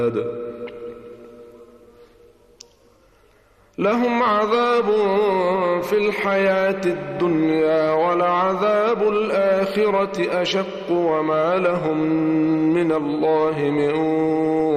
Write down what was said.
لهم عذاب في الحياة الدنيا ولعذاب الآخرة أشق وما لهم من الله من